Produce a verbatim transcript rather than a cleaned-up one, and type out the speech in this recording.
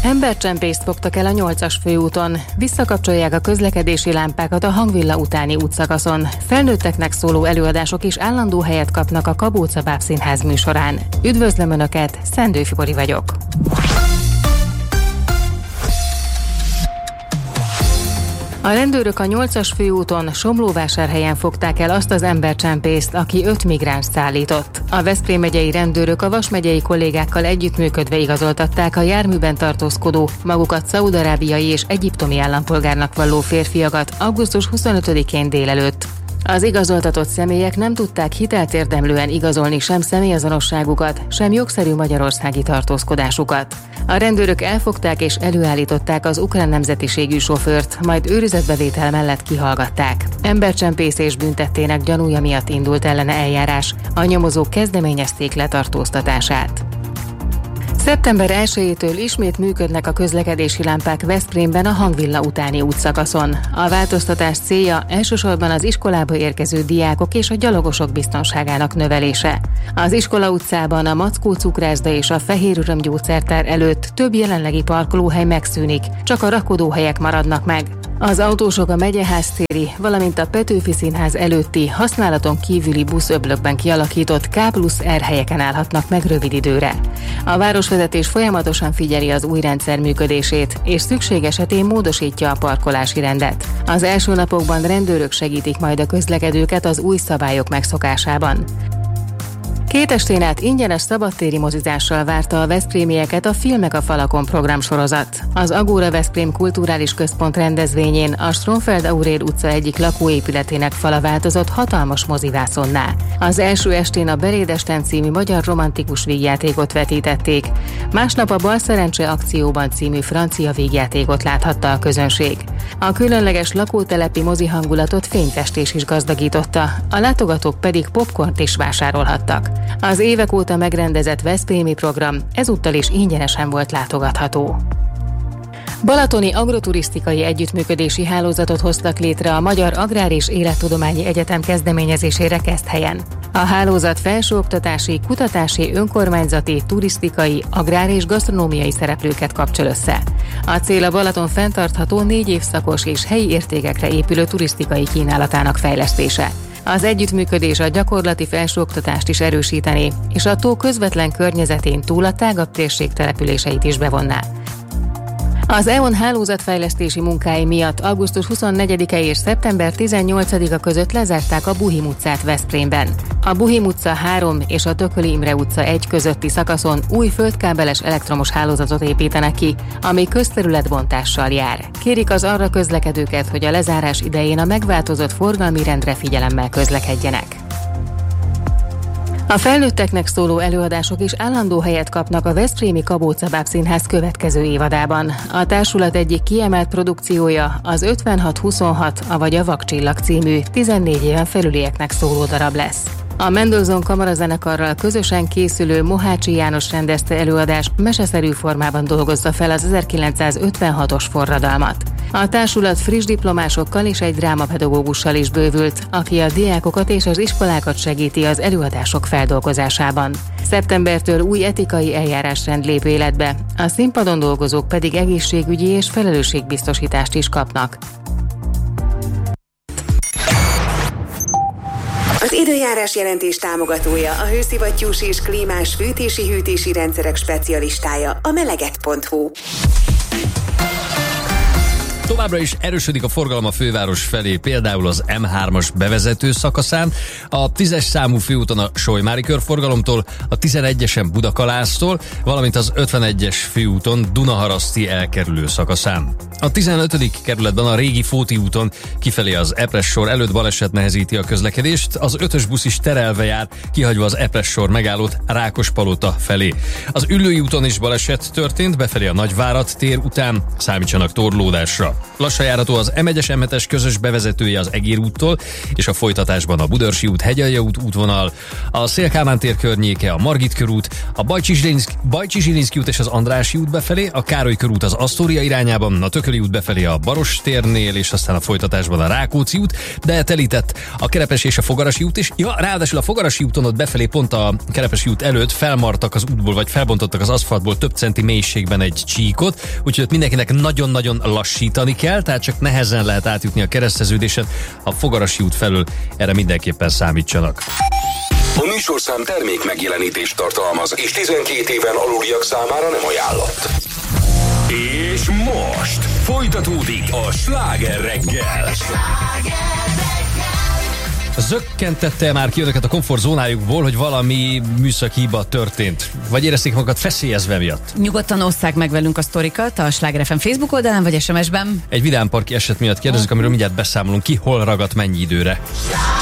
Embercsempészt fogtak el a nyolcas főúton. Visszakapcsolják a közlekedési lámpákat a Hangvilla utáni útszakaszon. Felnőtteknek szóló előadások is állandó helyet kapnak a Kabóca Bábszínház műsorán. Üdvözlöm Önöket, Szendőfi Bori vagyok. A rendőrök a nyolcas főúton Somlóvásárhelyen fogták el azt az embercsempészt, aki öt migránst szállított. A Veszprém megyei rendőrök a Vas megyei kollégákkal együttműködve igazoltatták a járműben tartózkodó, magukat szaúd-arábiai és egyiptomi állampolgárnak valló férfiakat augusztus huszonötödikén délelőtt. Az igazoltatott személyek nem tudták hitelt érdemlően igazolni sem személyazonosságukat, sem jogszerű magyarországi tartózkodásukat. A rendőrök elfogták és előállították az ukrán nemzetiségű sofőrt, majd őrizetbevétel mellett kihallgatták. Embercsempészés büntettének gyanúja miatt indult ellene eljárás, a nyomozók kezdeményezték letartóztatását. szeptember elsejétől ismét működnek a közlekedési lámpák Veszprémben a Hangvilla utáni útszakaszon. A változtatás célja elsősorban az iskolába érkező diákok és a gyalogosok biztonságának növelése. Az Iskola utcában a Mackó cukrászda és a Fehér Öröm gyógyszertár előtt több jelenlegi parkolóhely megszűnik, csak a rakodóhelyek maradnak meg. Az autósok a Megyeháztéri, valamint a Petőfi Színház előtti használaton kívüli buszöblökben kialakított K plusz R helyeken állhatnak meg rövid időre. A városvezetés folyamatosan figyeli az új rendszer működését, és szükség esetén módosítja a parkolási rendet. Az első napokban rendőrök segítik majd a közlekedőket az új szabályok megszokásában. Két estén át ingyenes szabadtéri mozizással várta a veszprémieket a Filmek a falakon programsorozat. Az Agóra Veszprém Kulturális Központ rendezvényén a Stronfeld Aurél utca egyik lakóépületének fala változott hatalmas mozivászonná. Az első estén a Berédesten című magyar romantikus vígjátékot vetítették, másnap a Balszerencse akcióban című francia vígjátékot láthatta a közönség. A különleges lakótelepi mozi hangulatot fényfestés is gazdagította, a látogatók pedig popcornt is vásárolhattak. Az évek óta megrendezett veszprémi program ezúttal is ingyenesen volt látogatható. Balatoni agroturisztikai együttműködési hálózatot hoztak létre a Magyar Agrár és Élettudományi Egyetem kezdeményezésére Keszthelyen. A hálózat felsőoktatási, kutatási, önkormányzati, turisztikai, agrár és gasztronómiai szereplőket kapcsol össze. A cél a Balaton fenntartható négy évszakos és helyi értékekre épülő turisztikai kínálatának fejlesztése. Az együttműködés a gyakorlati felsőoktatást is erősítené, és a tó közvetlen környezetén túl a tágabb térség településeit is bevonná. Az é o en hálózatfejlesztési munkái miatt augusztus huszonnegyedike és szeptember tizennyolcadika között lezárták a Buhim utcát Veszprémben. A Buhim utca három és a Tököli Imre utca egy közötti szakaszon új földkábeles elektromos hálózatot építenek ki, ami közterületbontással jár. Kérik az arra közlekedőket, hogy a lezárás idején a megváltozott forgalmi rendre figyelemmel közlekedjenek. A felnőtteknek szóló előadások is állandó helyet kapnak a veszprémi Kabóca Bábszínház következő évadában. A társulat egyik kiemelt produkciója az ötvenhat huszonhat, avagy a Vakcsillag című tizennégy éven felülieknek szóló darab lesz. A Mendelssohn kamarazenekarral közösen készülő Mohácsi János rendezte előadás meseszerű formában dolgozza fel az ezerkilencszázötvenhatos forradalmat. A társulat friss diplomásokkal és egy drámapedagógussal is bővült, aki a diákokat és az iskolákat segíti az előadások feldolgozásában. Szeptembertől új etikai eljárásrend lép életbe, a színpadon dolgozók pedig egészségügyi és felelősségbiztosítást is kapnak. Az időjárás jelentés támogatója a hőszivattyús és klímás fűtési-hűtési rendszerek specialistája, a meleget pont hu. Továbbra is erősödik a forgalom a főváros felé, például az em hármas bevezető szakaszán, a tízes számú főúton a Solymári körforgalomtól, a tizenegyesen Budakalásztól, valamint az ötvenegyes főúton Dunaharaszti elkerülő szakaszán. A tizenötödik kerületben a Régi Fóti úton kifelé az Epres sor előtt baleset nehezíti a közlekedést, az ötös busz is terelve jár, kihagyva az Epres sor megállót Rákospalota felé. Az Üllői úton is baleset történt, befelé a Nagyvárad tér után, számítsanak torlódásra. Lassan járható az em egyes em hetes közös bevezetője az Egér úttól, és a folytatásban a Budörsi út, Hegyalja út útvonal, a Széll-Kálmán tér környéke, a Margit körút, a Bajcsy Zsilinszky út és az Andrássy út befelé, a Károly körút az Asztória irányában, a Tököli út befelé a Baross térnél, és aztán a folytatásban a Rákóczi út, de telített a Kerepesi és a Fogarasi út is. Ja, ráadásul a Fogarasi úton ott befelé pont a Kerepesi út előtt felmartak az útból, vagy felbontottak az aszfaltból több centi mélységben egy csíkot, úgyhogy ott mindenkinek nagyon-nagyon lassítani kell, tehát csak nehezen lehet átjutni a kereszteződésen. A Fogarasi út felől erre mindenképpen számítsanak. A műsorszám termék megjelenítést tartalmaz, és tizenkét éven aluliak számára nem ajánlott. És most folytatódik a Sláger reggel. Zökkentette már ki önöket a komfortzónájukból, hogy valami műszaki hiba történt? Vagy érezték magukat feszélyezve miatt? Nyugodtan osszák meg velünk a sztorikat a Sláger ef em Facebook oldalán vagy es em es-ben. Egy vidámparki eset miatt kérdezzük, amiről mindjárt beszámolunk, ki hol ragadt mennyi időre.